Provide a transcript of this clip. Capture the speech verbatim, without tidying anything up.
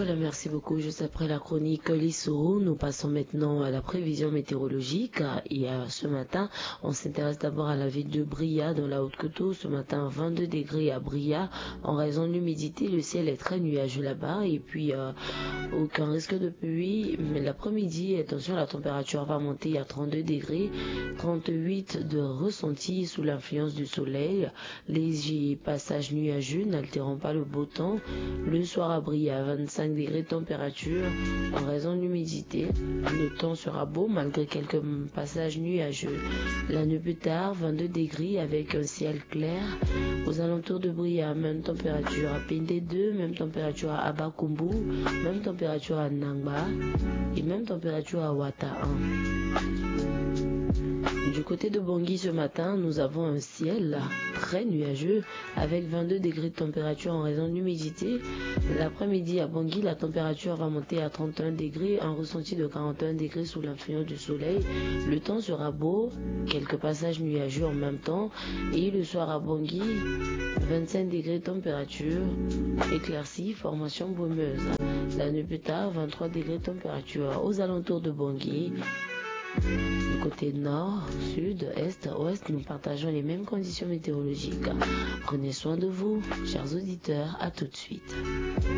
Voilà, merci beaucoup. Juste après la chronique Lissou, nous passons maintenant à la prévision météorologique. Et euh, ce matin, on s'intéresse d'abord à la ville de Bria, dans la Haute-Coteau. Ce matin, vingt-deux degrés à Bria. En raison de l'humidité, le ciel est très nuageux là-bas. Et puis, euh, aucun risque de pluie. Mais l'après-midi, attention, la température va monter à trente-deux degrés. trente-huit de ressenti sous l'influence du soleil. Léger passage nuageux n'altérant pas le beau temps. Le soir à Bria, vingt-cinq degrés de température en raison de l'humidité. Le temps sera beau malgré quelques passages nuageux. La nuit plus tard, vingt-deux degrés avec un ciel clair. Aux alentours de Bria, même température à P D deux, même température à Abakumbu, même température à Nangba et même température à Wata un. Du côté de Bangui ce matin, nous avons un ciel très nuageux avec vingt-deux degrés de température en raison de l'humidité. L'après-midi à Bangui, la température va monter à trente et un degrés, un ressenti de quarante et un degrés sous l'influence du soleil. Le temps sera beau, quelques passages nuageux en même temps. Et le soir à Bangui, vingt-cinq degrés de température, éclaircie, formation brumeuse. La nuit plus tard, vingt-trois degrés de température. Aux alentours de Bangui, du côté nord, sud, est, ouest, nous partageons les mêmes conditions météorologiques. Prenez soin de vous, chers auditeurs, à tout de suite.